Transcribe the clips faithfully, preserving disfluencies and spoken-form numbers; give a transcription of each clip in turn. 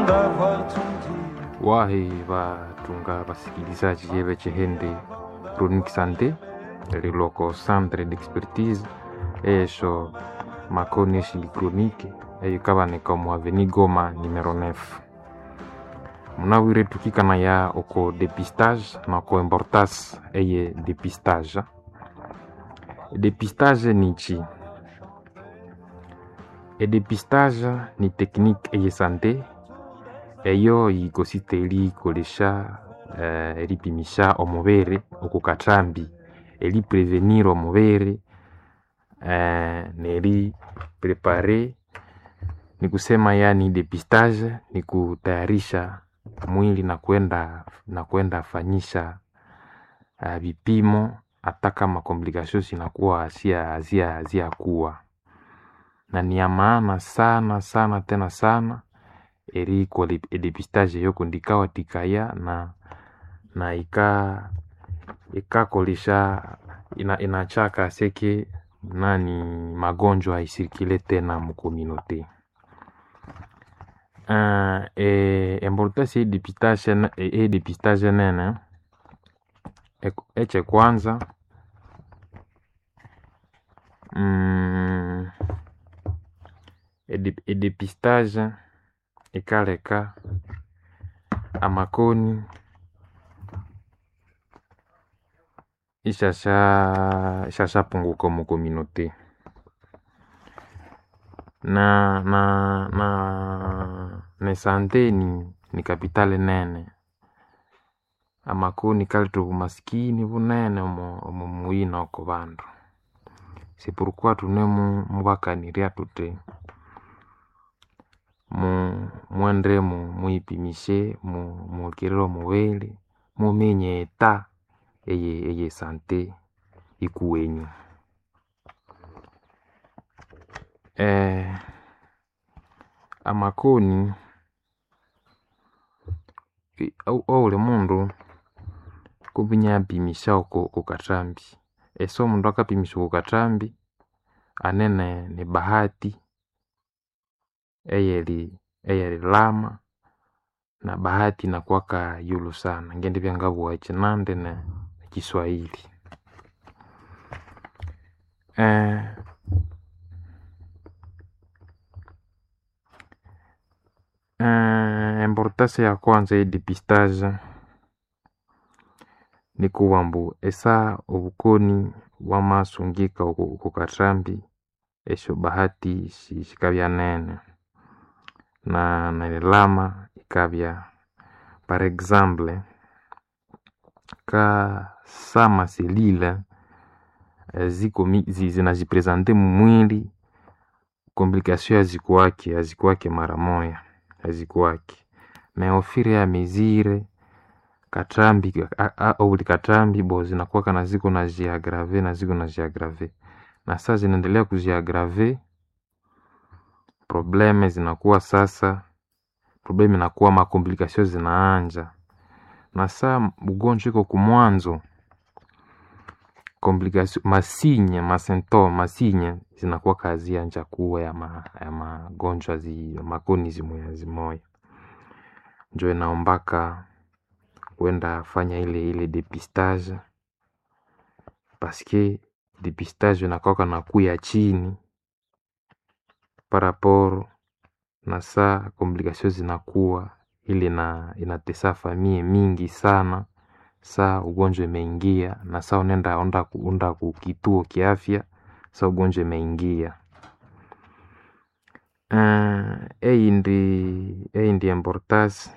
Wahi vatunga vasikilizaji yeve chihende Chronique Santé riloko centre d'expertise esho makoni shili chronique eyo kabaneka mu avenue Goma numero neuf. Munawire tukikana ya oko dépistage na oko importance eye dépistage. Dépistage ni chi? E dépistage ni technique eye santé eyo ikositeli kolesha uh, eripimisha omubere okukatrambi eli prevenir omubere uh, neri prepare ni kusema yani dépistage ni kutayarisha mwili na kwenda na kwenda fanyisha uh, vipimo hata kama complications inakuwa asia azia azia kuwa na ni ya maana sana sana tena sana eri kwa dépistage yoko ndikawa tikaya na na ika ika kolisha ina inachaka seke nani magonjwa isirikile tena mu communauté. Uh, e importance dépistage e dépistage nene e, eche kwanza mm, e, e dépistage ikaleka amakoni ishasha ishasha punguka mu communauté na na na ne santé ni ni kapitale nene amakoni kalito umaskini bunene mu muina oko bandu. C'est pourquoi tunemu mubakaniria tute mu mwendre mu muipimishe mu mukiriro muwele mumenye eta eye eye sante ikuwenyu. Eh amakoni au ole mundu kubinya pimisha uko kukatrambi eso mundu akapimisha kukatrambi anene ni bahati eyeli eyeli lama na bahati na kwaka yulu sana ngende byangabu wa chinande na Kiswahili. Eh eh importance ya kwanza ya dépistage ni kuwambu esa obukoni wamasungika ukukatrambi esho bahati shikabya nene na na lama ikabya par exemple ka sama selila ziko zinajipresente mwili complication azikuwake azikuwake mara moya azikuwake me ofire ya mezire katrambi au katrambi bo zinakuwa kana ziko na jiagrave na ziko na jiagrave na sasa zinaendelea kujiagrave probleme zinakuwa sasa probleme inakuwa ma complications zinaanja na saa ugonjwa iko kumwanzo complication masinya masentoma masinya zinakuwa kazi anja kuwa ya ma, ya magonjwa zi makoni zimoya zimoya njo inaombaka kwenda fanya ile ile dépistage parce que dépistage inakuwa na kuya chini par rapport na saa complications zinakuwa ile na inatesa famille mingi sana saa ugonjwa umeingia na saa unaenda onda kuunda kukituo kiafya saa ugonjwa umeingia. Uh, ei ndi ei ndi importance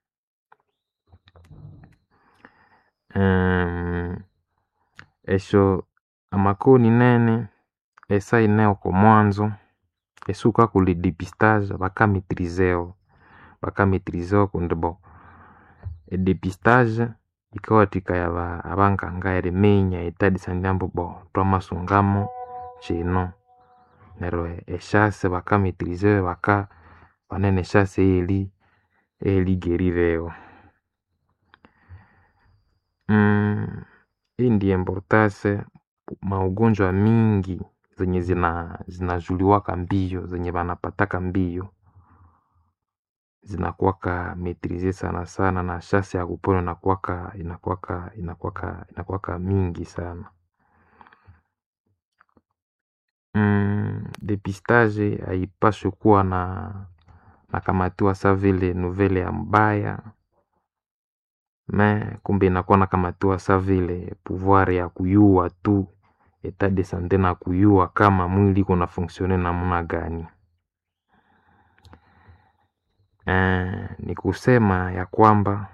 um, esho amakoni nene esa ineo kwa mwanzo esuka kuli dépistage baka maîtriseo baka maîtriseo kundebo e dépistage ikawa tika ya ba abanganga eremenya etadi sandambo bo twamasungamo chino nero eshase baka maîtriseo baka banene shase eli eli gerireo. Mm, indi importance maugonjwa mingi zenye zina zinajuliwaka mbio zenye banapataka mbio zinakuwaka maîtriser sana sana, na chance ya kupona inakuwaka inakuwaka inakuwaka inakuwaka mingi sana. Mm, depistage haipaswi kuwa na nakamatiwa sa vile nouvelle ya mbaya, me kumbe inakuwa nakamatiwa sa vile pouvoir ya kuyua tu etat de santé na kuyua kama mwili kuna fonctionner namna gani. Eh, ni kusema ya kwamba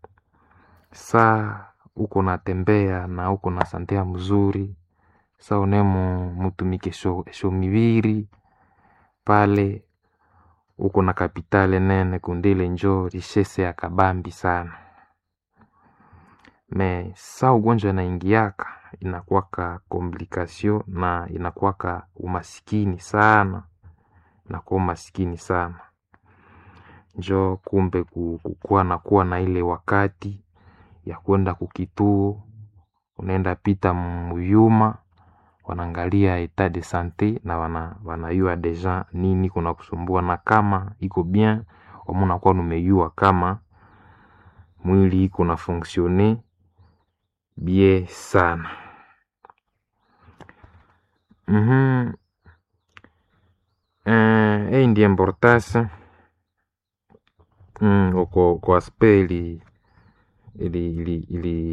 saa uko natembea na uko na santea mzuri, saa unemu mutumike sho, sho mibiri pale uko na kapitale nene kundile njo richesse ya kabambi sana. Me saa ugonjwa na ingiaka inakuwaka komplikasyon na inakuwaka umasikini sana, inakuwa umasikini sana. Njo kumbe kukuwa na kuwa na ile wakati ya kwenda kukituo, unaenda pita muyuma, wanangalia etat de santé na wana wanayua deja nini kuna kusumbua, na kama iko bien omuna kwa numeyua kama mwili iko na fonctionner bien sana. Mhm. Eh, hii ndiyo importance mm, kwa kwa aspect ili ili ili